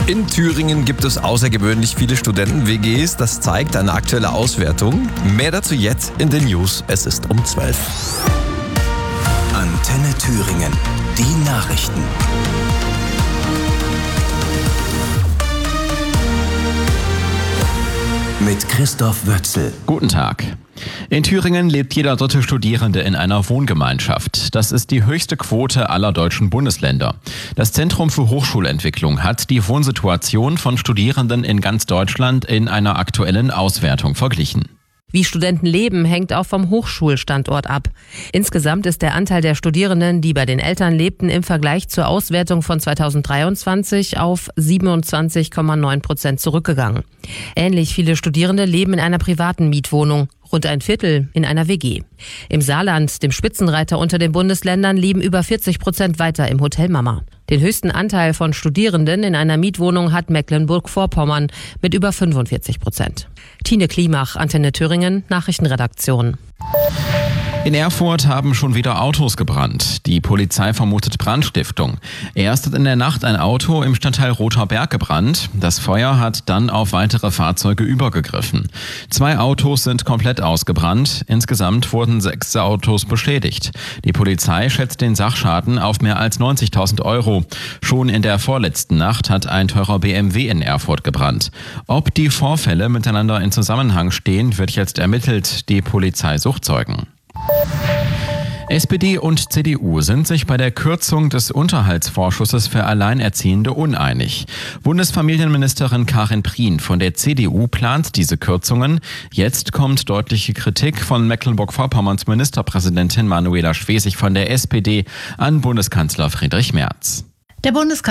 In Thüringen gibt es außergewöhnlich viele Studenten-WGs. Das zeigt eine aktuelle Auswertung. Mehr dazu jetzt in den News. Es ist um 12. Antenne Thüringen. Die Nachrichten. Mit Christoph Wötzel. Guten Tag. In Thüringen lebt jeder dritte Studierende in einer Wohngemeinschaft. Das ist die höchste Quote aller deutschen Bundesländer. Das Zentrum für Hochschulentwicklung hat die Wohnsituation von Studierenden in ganz Deutschland in einer aktuellen Auswertung verglichen. Wie Studenten leben, hängt auch vom Hochschulstandort ab. Insgesamt ist der Anteil der Studierenden, die bei den Eltern lebten, im Vergleich zur Auswertung von 2023 auf 27,9% zurückgegangen. Ähnlich viele Studierende leben in einer privaten Mietwohnung. Rund ein Viertel in einer WG. Im Saarland, dem Spitzenreiter unter den Bundesländern, leben über 40% weiter im Hotel Mama. Den höchsten Anteil von Studierenden in einer Mietwohnung hat Mecklenburg-Vorpommern mit über 45%. Tine Klimach, Antenne Thüringen, Nachrichtenredaktion. In Erfurt haben schon wieder Autos gebrannt. Die Polizei vermutet Brandstiftung. Erst hat in der Nacht ein Auto im Stadtteil Roter Berg gebrannt. Das Feuer hat dann auf weitere Fahrzeuge übergegriffen. 2 Autos sind komplett ausgebrannt. Insgesamt wurden 6 Autos beschädigt. Die Polizei schätzt den Sachschaden auf mehr als 90.000 Euro. Schon in der vorletzten Nacht hat ein teurer BMW in Erfurt gebrannt. Ob die Vorfälle miteinander in Zusammenhang stehen, wird jetzt ermittelt. Die Polizei sucht Zeugen. SPD und CDU sind sich bei der Kürzung des Unterhaltsvorschusses für Alleinerziehende uneinig. Bundesfamilienministerin Karin Prien von der CDU plant diese Kürzungen. Jetzt kommt deutliche Kritik von Mecklenburg-Vorpommerns Ministerpräsidentin Manuela Schwesig von der SPD an Bundeskanzler Friedrich Merz. Der Bundeskanzler